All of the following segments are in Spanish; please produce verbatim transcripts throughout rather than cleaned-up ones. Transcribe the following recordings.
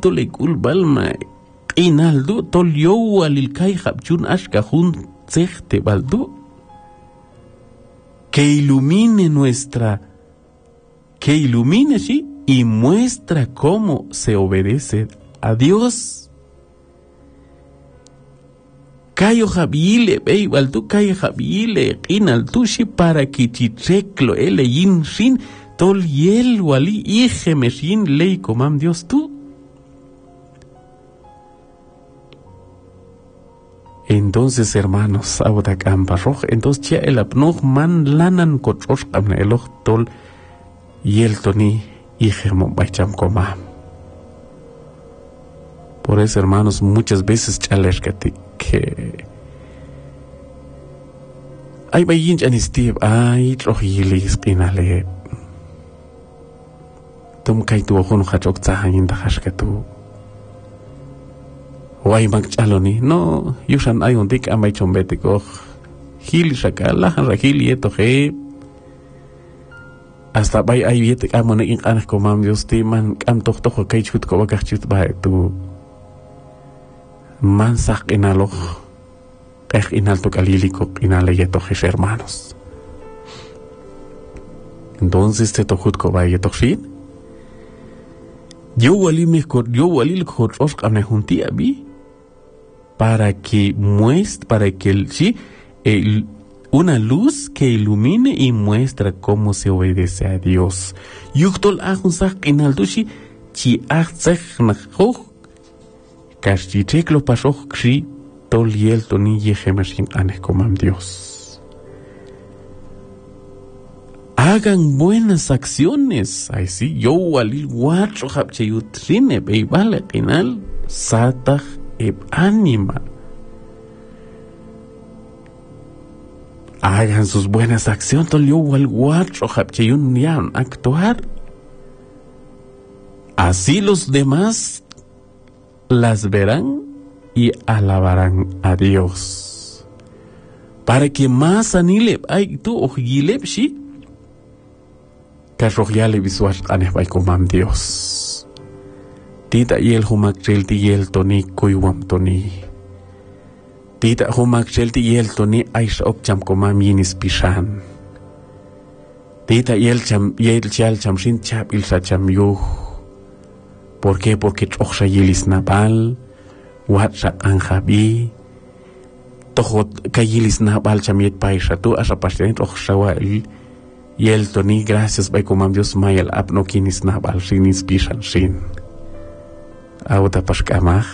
tole kul balma inaldu tol yo alil kai habchun ashka jun te baldu que ilumine nuestra que ilumine sí y muestra cómo se obedece a Dios. Kayo Javile, beibal tu kayo Javile, inal tushi para que chicheklo ele yin shin tol yel wali ije meshin ley comam Dios tú. Entonces, hermanos, abodak ambarroj, entonces ya el apnog man lanan kochosh amne eloj tol yel toni ije mon baicham comam. Por eso, hermanos, muchas veces chales que que ay bayin anistib ay trohilis qinale tum kay tu khon khachok tsahin da khashkatu way mag chaloni no yusan ay undik amay chombete ko hil shakala rahil yeto he hasta bay ay yet amone in anak ko mam Dios timan am tok tok kay chut ko bakach chut ba tu mansak inaloh eh inalto calílico inaleyeto hermanos. Entonces te tocut ko bayeto shin yo wali me yo wali ko os amne junti abi para que muestre para que el sí el, una luz que ilumine y muestra cómo se obedece a Dios. Yuktol ahunsak inaltushi chi achsach nach Casticheklo pasó kri tol yel toni yehemersin anes comam Dios. Hagan buenas acciones. Ay sí, yo walil guacho hapcheyutrine beibale kinal satach eb anima. Hagan sus buenas acciones. Tol yo wal guacho hapcheyun yan actuar. Así los demás las verán y alabarán a Dios. Para que más anile ay tu ojilep shi kasrohyale visual anebay comam Dios. Tita yel humak chelti yel toni kuywam toni. Tita humak chelti yel toni aish opcham comam yinis pishan. Tita yel cham yel chal cham shin chap ilsa cham yuh. ¿Por qué? Porque troxha yilis nabal, watcha anjabi, tohot kayilis nabal chamiet paisha tu asa pasien troxha wal yel toni gracias by comam Dios mayel apno kinis nabal sinis pishan sin. Auta paskamach.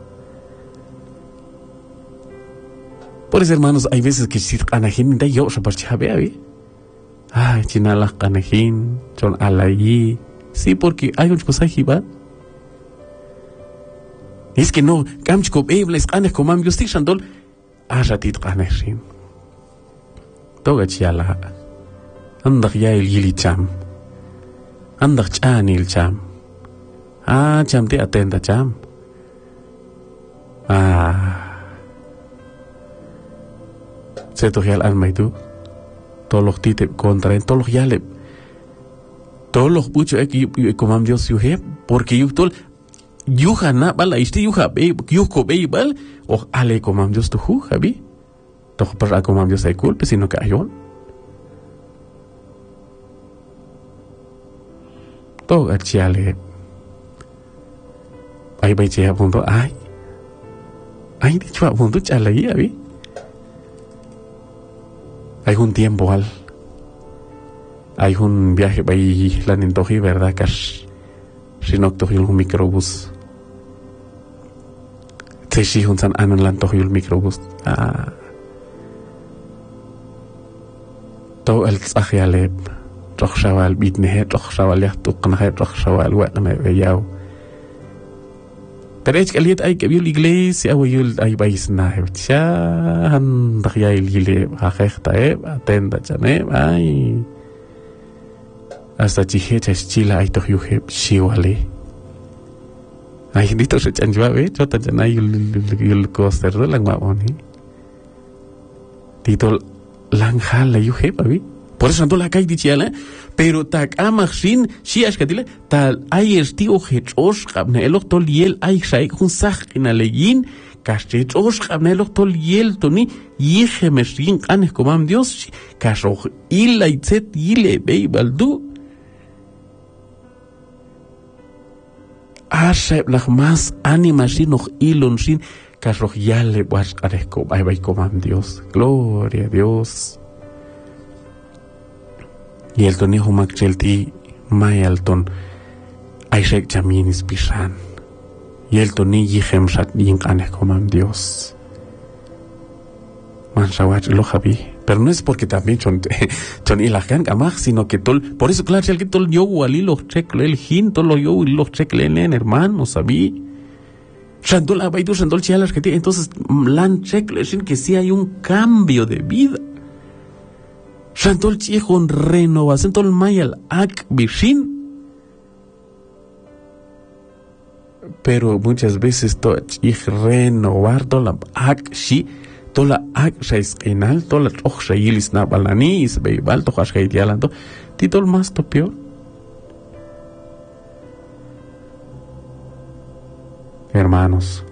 Por eso, hermanos, hay veces que si anajin da yo saparchabe abi. Ay, chinala anajin, chon alayi. Sí, porque hay un cosa hiba. Es que no, kamchko ebles qanes comam Dios tishandol, aratit qaneshin. Toga chiala. Andak ya el yili cham. Andak chani el cham. Ah, cham te atenda cham. Ah. Se to yal almay tu. Tolok tite kontra en tolok yalep. Tolok pucho ek comam Dios yuheb, porque yutol yuha na bala isti yuha be yuko be bal o ale comam Dios tu hu habi to para comam Dios ay culpe sino que ayon to achiale ay bay che punto ay ay di chua punto chala yi abi hay un tiempo al hay un viaje bay la nintoji verdad cash sino que un microbús te si un san anan lan tohil microbús ah to el tsahialeb troxawal bitne troxawal yahtuqna hay troxawal wa na yaw terech kaliet ay que vio la iglesia o yul ay baisna cha han dakhya ile akhta e atenda chane ay hasta chiheta chila ay tohyu he shiwale ay dito sa chanjwa be chota jana yul yul coaster do lang maoni dito lang hala yu he pabi Por eso ando la calle dichiala, pero tak amachsin, si ashkatile, tal ay estio hechos, kabnelo tol yel ay shaik hun sach in aleyin, kashechos kabnelo tol yel toni, yije meshin anes komam Dios, kashoch illa itzet yile bei baldu. Ashe nach mas animasin noch ilon sin, kashoch yale was aresko, bay bay komam Dios. Gloria a Dios. Y el toni humak chelti mayalton aishek jaminis pishan. Y el toni yichem shat yinkanes komam Dios. Man shawach lo javi. Pero no es porque también chon chon ilajan kamach, sino que tol, por eso claro el que tol yo wali lo check el hin tol lo yo lo check len hermano sabí. Shandol abaidu shandol chialas que entonces lan check le sin que sí hay un cambio de vida. Shantol chihon renovación tol mayal ak bishin. Pero muchas veces to chih renovar tola ak shi tola ak shais enal tola och shailis na balani is beibal to hash haitialando titol más to peor. Hermanos,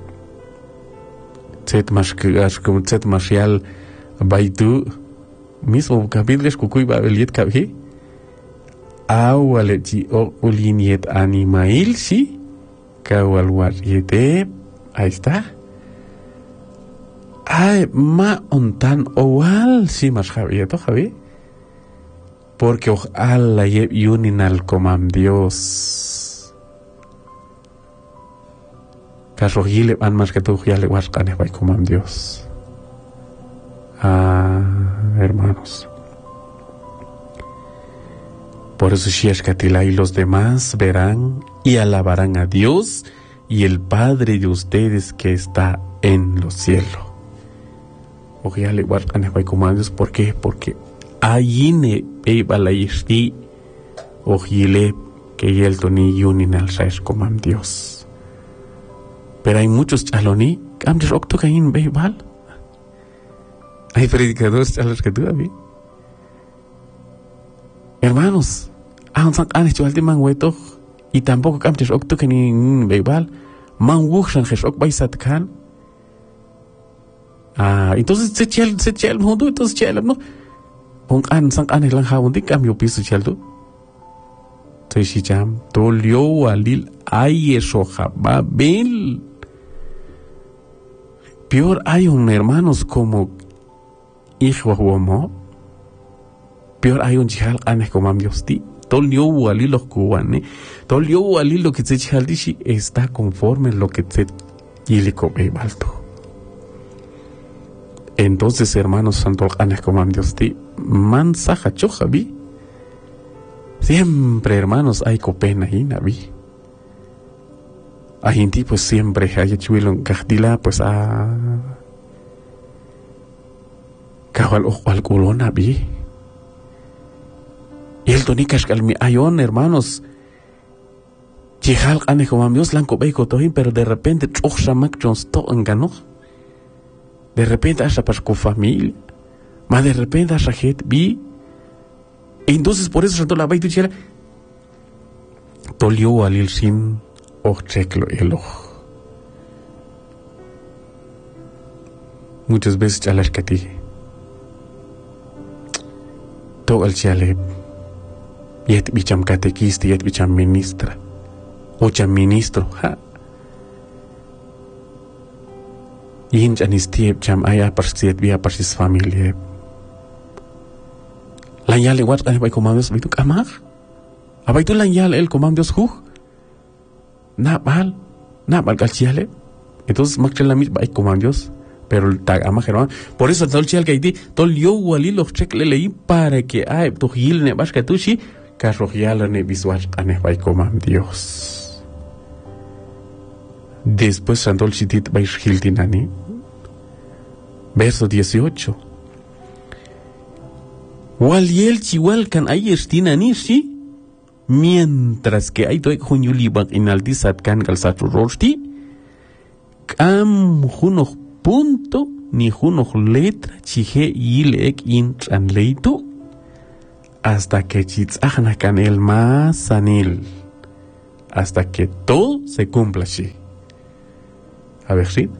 zet mash como zet mashial baitu mismo capítulo cucuy babeliet cabi awale chi o uliniet animail si kawal wariete ahí está ay ma ontan owal si mas javieto javi porque ojalá yuninal comam Dios kasrohile an mas que tu yale wascane vai comam Dios. Ah, hermanos. Por eso Shiashkatila y los demás verán y alabarán a Dios y el Padre de ustedes que está en los cielos. Ojalá le guardan a comandos. ¿Por qué? Porque allí ne peiba la isti ojile que el toni yunin al saes coman Dios. Pero hay muchos chaloni que han octo caín beibal. Hay predicadores a los que tú habí. Hermanos, aún san han hecho al man hueto y tampoco camtes octo que ni beibal. Man wuxan jes ok baisat kan. Ah, entonces se chel se chel mundo entonces chel no. Pon an san an lang ha un di cambio piso chel tu. Te si jam tolio alil ay eso jaba bel. Peor hay un hermanos como hijo huomo. Peor hay un chihal anes como Dios ti. Tolio wali los cubane. Tolio wali lo que se chihal dishi está conforme lo que se yiliko bebalto. Entonces, hermanos, santo anes como Dios ti. Mansaja chojabi. Siempre, hermanos, hay copena y nabi. Hay gente, pues siempre hay chuilo en cajdila, pues a. Kawal ojo al culón nabi. Y el tonicas calmi ayon, hermanos. Chihal ane como Dios lanco beiko tohin, pero de repente chochamak jonsto engano. De repente hasta para su familia. Mas de repente hasta gente vi. Entonces por eso santo la baitu chela. Tolio alil sin ocheklo el ojo. Muchas veces chalas que ti. To al chale. Yet bicham catequista, yet bicham ministra. O cham ministro, ha. Yin janistiep cham aya parsiet via parsis familia. La yale wat ane bai comandos bitu kamar. Abaitu la yale el comandos hu. Na bal, na bal galchiale. Entonces makchela mit bai comandos. Pero el tag ama hermano. Por eso tol chial kaiti tol yo wali lo check le leí para que ay to hil ne bash katushi carrojiala ne biswach ane bai comam Dios. Después santol chitit bai hiltinani. Verso dieciocho. Waliel chiwal kan ay estinani si mientras que hay toek hunyulibak inaldisat kan kalsatu rosti kam hunoh punto ni hunoh letra chije yilek in tranleitu hasta que chitzajna canel más sanil, hasta que todo se cumpla así. A ver, sí.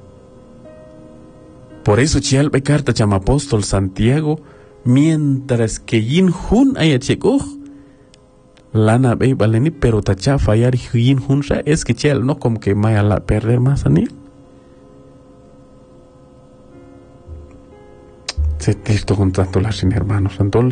Por eso chial be carta chama apóstol Santiago, mientras que yin hun ayachekuj, lana be baleni, pero tacha fallar yin hun sha, es que chial no como que maya la perder más anil. Se esto juntando las sin hermanos, Antol.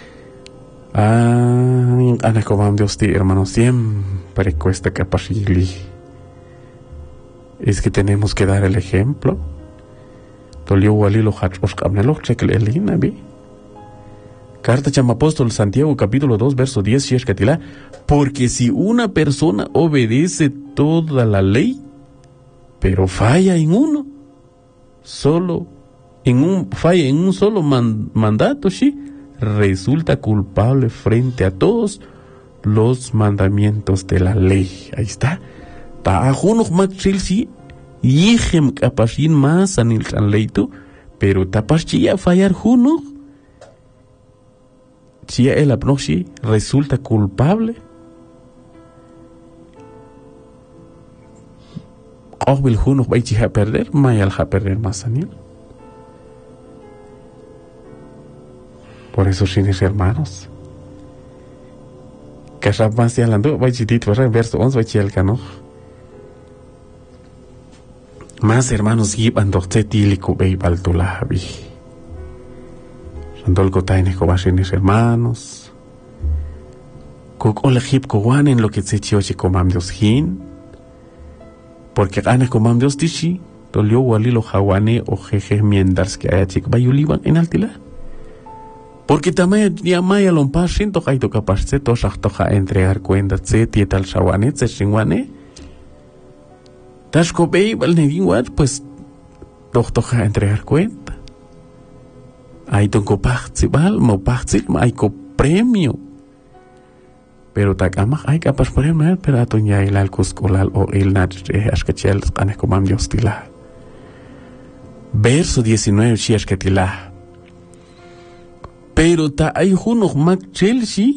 Ah, ana como Dios ti hermanos siempre cuesta capacili. Es que tenemos que dar el ejemplo. Tolio walilo hachos kamnelo chekel elina bi. Carta chama apóstol Santiago capítulo dos verso diez sheshkatila, porque si una persona obedece toda la ley, pero falla en uno, solo en un falla en un solo man, mandato, sí, resulta culpable frente a todos los mandamientos de la ley. Ahí está. Ta ajuno machil sí. Yichem kapashin más anil tan leito, pero tapas chia fallar juno. Chia el apnoxi resulta culpable. Obil juno va a perder, mayal a perder más anil. Por eso, sin hermanos, que más de hablando, va a chitit, verso once, va a chiel cano. Más hermanos giban docetilico bei baltulabi. Randolco taine cobashines hermanos. Coc ole hip cowan en lo que se chioche comam Dios hin. Porque gane comam Dios tishi. Dolio walilo jawane o jeje miendars que haya chic bayuliban en altila. Porque también ya maya lompa shinto kaito kapashse to shachtoja entregar cuenta tse tietal shawane tse shingwane. Tashko bei bal nevingwat pues doch toja entregar cuenta. Hay tonko pachzi bal mo pachzi hay ko premio. Pero takamach hay capas premio pero atonya el alcuscolal o el nach ashkachel kane komam Dios tila. Verso diecinueve shiashkatila. Pero ta hay junok mak Chelsea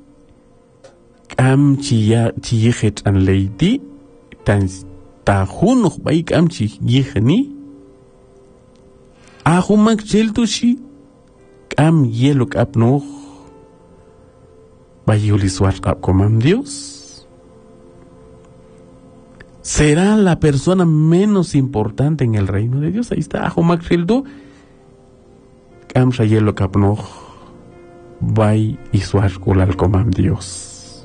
am chiya chiyechet an leiti tan ta junok baik am chi yechni a humak cheltushi am yelok apno bayuli swat kap komam Dios. Será la persona menos importante en el reino de Dios. Ahí está a humak cheltu am shayelok apno bay y swat kulal komam Dios.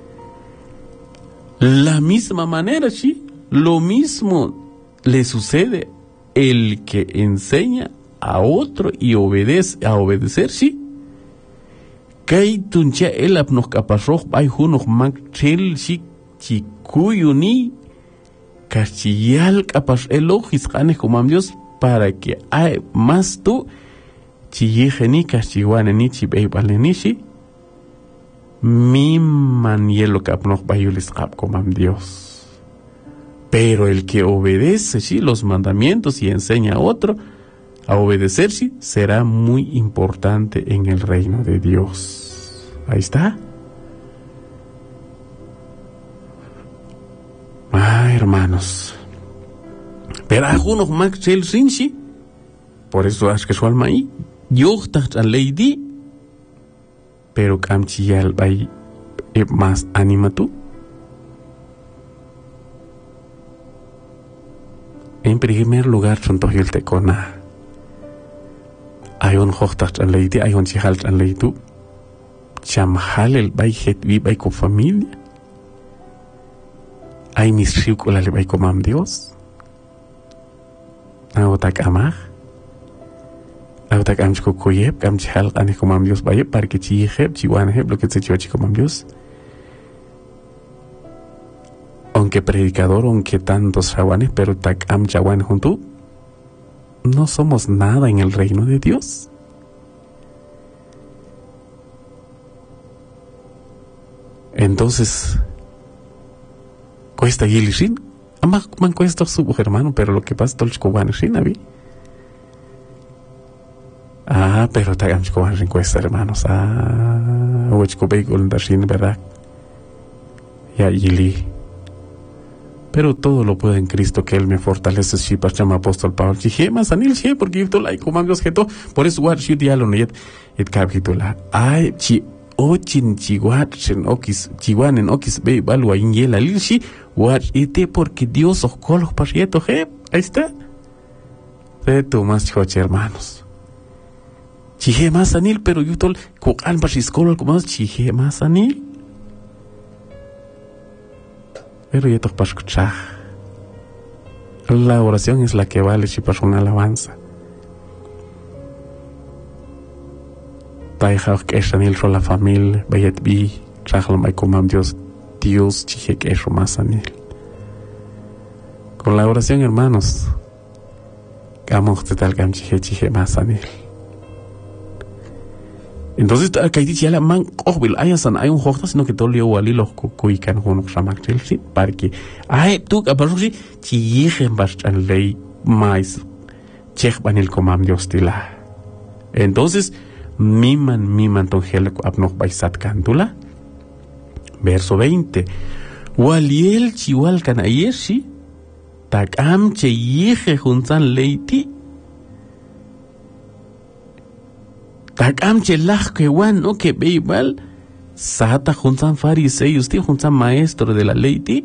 La misma manera, sí. Lo mismo le sucede el que enseña a otro y obedece a obedecer, sí. Kay tuncha el apnos kapasroj bay junoj mak chel sí chikuyuni kachiyal kapas elojis kane komam Dios para que hay más tú chiyejeni kachiwane ni chibei balenishi mi manielo kapnoj bayulis kap komam Dios. Pero el que obedece, sí, los mandamientos y enseña a otro a obedecer, sí, será muy importante en el reino de Dios. Ahí está. Ah, hermanos. Pero algunos más chel sinchi. Por eso es que su alma ahí. Yo tan lady. Pero camchial bay más anima tú. En primer lugar, son todos el tecona. Hay un hochtacht an leiti, hay un chihalt an leitu. Chamhal el bay het vi bay con familia. Hay mis riucola le bay con mam Dios. Aotak amach. Aotak amchko koyeb, kam chihal ane con mam Dios bay, para que chiheb, chiwaneheb, lo que se chivachi con mam Dios. Aunque predicador, aunque tantos shawanes, pero takam chawan junto, no somos nada en el reino de Dios. Entonces, cuesta yilishin, ama man cuesta su hermano, pero lo que pasa es que van sin abi. Ah, pero tagams ko ang request, hermanos. Ah, which ko ba yung dashin, ¿verdad? Ya, yili. Pero todo lo puedo en Cristo que Él me fortalece. Si para llama apóstol Pablo, si más anil si porque yo la comando que todo por eso what you dialo no yet it capitula. Ay chi ochin chiguat chen okis chiguan en okis be balwa inyela lilshi what ite porque Dios os colos parieto he ahí está. De tu más choche hermanos. Chije más anil pero yo tol ko al pasiscolo como chije más anil. Pero ya te vas a escuchar. La oración es la que vale si pasa una alabanza. Taija que es anil la familia, vayat bi, trajal mai comam Dios, Dios chije que es más anil. Con la oración, hermanos, gamos te tal gam chije chije más anil. Entonces, acá dice la man, oh, vil ayasan hay un hoja, sino que todo leo ali los cuican con los ramaktel, sí, para que, ay, tú, capaz sí, chijen bastan ley mais, chech banil comam Dios tila. Entonces, miman, miman tongel abnoch baisat cantula. Verso veinte. Waliel chiwal kan ayeshi, tak am che yije juntan leiti. Tak am che lach que wan no que beibal sata juntan fariseos ti juntan maestro de la ley ti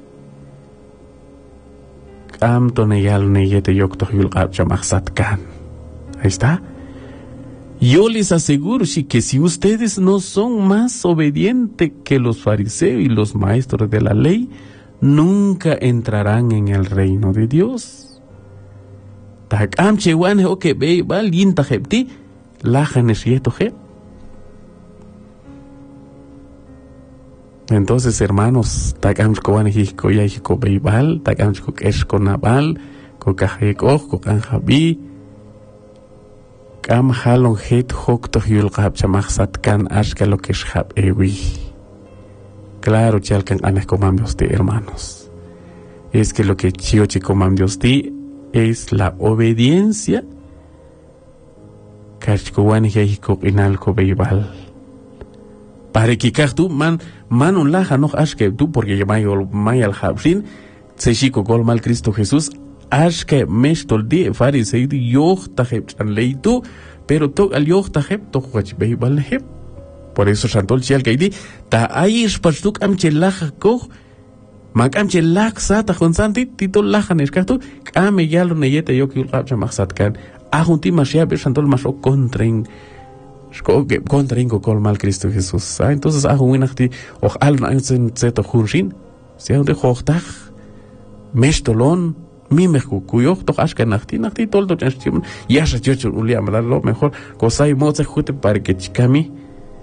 am toneyal neyete yokto yul chamachsat kan. Ahí está. Yo les aseguro sí, que si ustedes no son más obedientes que los fariseos y los maestros de la ley, nunca entrarán en el reino de Dios. Tak am che wan o que beibal yinta jepti entonces, hermanos, tagams ko wan hiko ya hiko beibal, tagams ko es ko nabal, ko kaheko, ko kanjabi, kam halon het hok to yul qab chamaxat kan ashka lo que shab ewi. Claro, chalkan anes comam Dios ti, hermanos. Es que lo que chiochi comam Dios ti es la obediencia. Kachkuwan hiko inalko beibal. Para que tú man man un laja no ashke tú porque yo mayo mayal habsin se chico gol mal Cristo Jesús ashke mestol di farisei di yoch taheb tan leitu pero to al yoch taheb to khach beibal heb. Por eso santol chial que di ta aish pastuk am chelaja ko mak am chelak sa ta khonsanti tito laja neskatu kame yalo neyete yo kul qab chamaxat kan ahunti masia be santol maso contrain contrain ko kol mal Cristo Jesús. Ah, entonces ah winachti och aln einzen zeto hunshin se unde hochtach mestolon mi meku kuyo doch ashka nachti nachti toldo chastim ya se chocho uliam lo mejor cosai moze jute para que chikami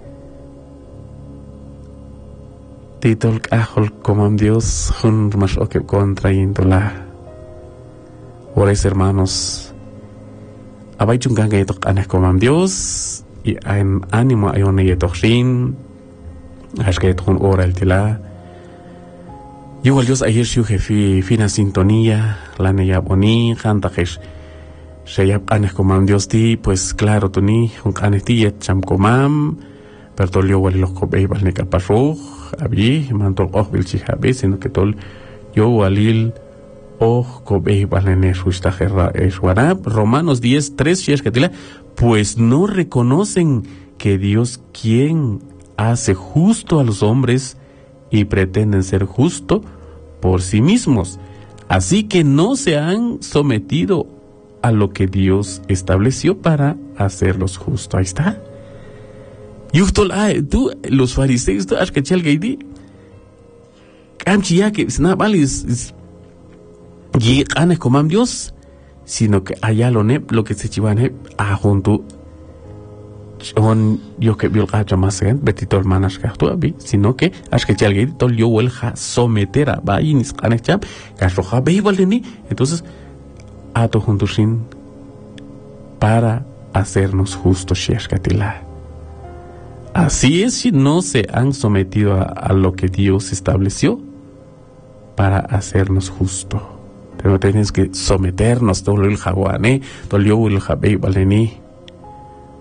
titol ahol como Dios hun mas ok contraindola. Por eso, hermanos, abay chungan gay tok anak komam Dios y ein ánimo ayone yetok shin ashkay tok oral tila igual Dios ayer shu jefi fina sintonía la neya boni canta kesh sheyab anak komam Dios ti pues claro tuni un anesti yet cham komam pertolio wal los kobei bal ne kapasho abi mantol oh bil chihabe sino que tol yo walil oh kobei bal ne shusta gerra eswarab Romanos diez tres shesh katila pues no reconocen que Dios quien hace justo a los hombres y pretenden ser justo por sí mismos. Así que no se han sometido a lo que Dios estableció para hacerlos justos. Ahí está. Y tú, los fariseos, tú has cachado que di camchia que no vale es y ganes como Dios, sino que allá lo ne lo que se chivan a junto on yo que vio el más grande betito hermanas que tú abi sino que has que chalgue tol yo el ja someter a bainis canechap casroja beibaleni entonces a to junto sin para hacernos justos sheshkatila. Así es si no se han sometido a, a lo que Dios estableció para hacernos justos. Pero tenemos que someternos todo el jaguané, todo el jabei balení.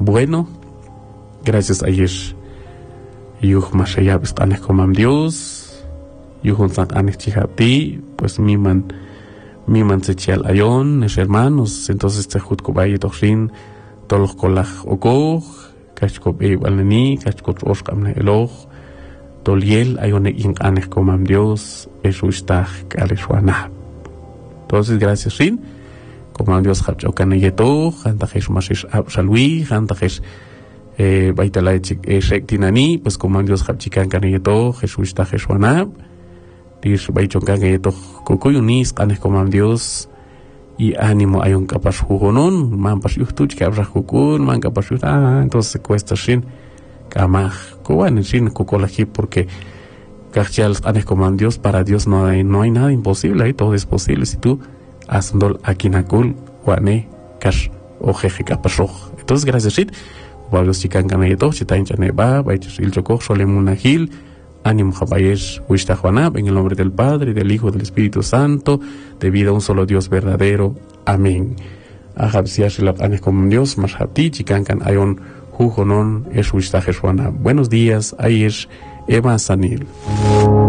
Bueno, gracias a Dios. Yuh Mashayab Anes Comam Dios. Yuh Sak Anes Chihati. Pues mi man, mi man se chial ayon, mis hermanos. Entonces te jut Kobaye Toxin, Tolok Kolach Okoj, Kachkop E Balani, Kachkop Oskam Eloj, Toliel Ayonek In Anes Comam Dios, Esustach Kaleshwana. Entonces, gracias, Rin. Comam Dios Hapchokan Yeto, Hantajesh Mashish Absalwi, Hantajesh. Eh, baitala echek tinani, pues como Dios hapchikan kaneyeto, Jesús ta Jesúanab, dis baichonkan kaneyeto kokuyunis, kanes como Dios, y ánimo hay un capaz jugonon, man pas yuhtuch que abra jukun, man capaz yuht, ah, entonces cuesta sin, kamaj, kuban sin kukolaji, porque kachal kanes como Dios, para Dios no hay, no hay nada imposible, ahí todo es posible, si tú asndol akinakul, guane, kash, o jeje kapasoj. Entonces, gracias, Sid. Pablo Chican Canayeto, Chitain Chaneba, Baichus Il Choco, Solemunahil, Ánimo Jabayes, Huishta Juanab, en el nombre del Padre, del Hijo, del Espíritu Santo, debido a un solo Dios verdadero. Amén. Ahabsiashilap Anes como Dios, Mashati, Chicancan Ayon, Jujonon, es Huishta Juanab. Buenos días, ahí es Eva Sanil.